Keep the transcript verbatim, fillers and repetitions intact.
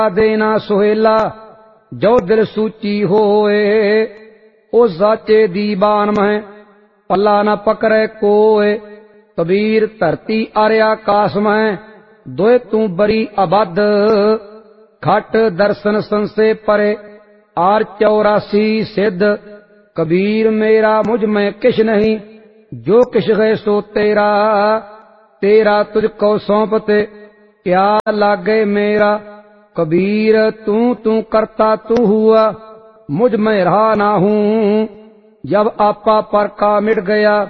देना सुहेला जो दिल सूची होए। ओ साचे दीवान में पल्ला न पकड़े कोय। कबीर धरती अर आकाश में दोए तू बरी अबद। खट दर्शन संसे परे आर चौरासी सिद्ध। कबीर मेरा मुझ में किश नहीं जो किश है सो तेरा। तेरा तुझको सौंपते क्या लागे मेरा। कबीर तू तू करता तू हुआ मुझ में रहा ना हूं। जब आपा पर का मिट गया